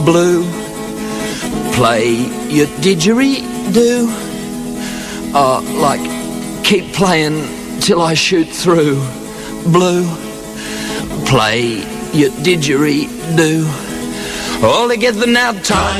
Blue, play your didgeridoo. Like, keep playing till I shoot through. Blue, play your didgeridoo. All together now, time.